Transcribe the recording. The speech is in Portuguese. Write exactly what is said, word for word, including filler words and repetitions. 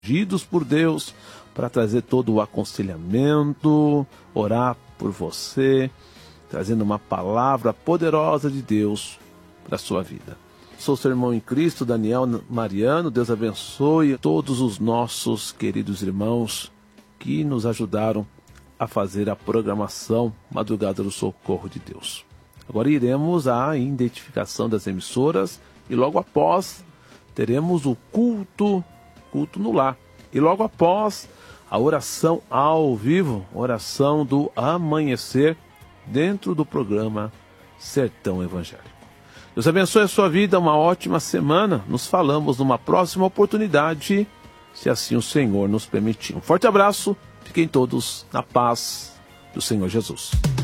ungidos por Deus para trazer todo o aconselhamento, orar por você, trazendo uma palavra poderosa de Deus para a sua vida. Sou seu irmão em Cristo, Daniel Mariano. Deus abençoe todos os nossos queridos irmãos que nos ajudaram a fazer a programação Madrugada do Socorro de Deus. Agora iremos à identificação das emissoras e logo após teremos o culto, culto no lar. E logo após a oração ao vivo, oração do amanhecer, dentro do programa Sertão Evangélico. Deus abençoe a sua vida, uma ótima semana. Nos falamos numa próxima oportunidade, se assim o Senhor nos permitir. Um forte abraço, fiquem todos na paz do Senhor Jesus.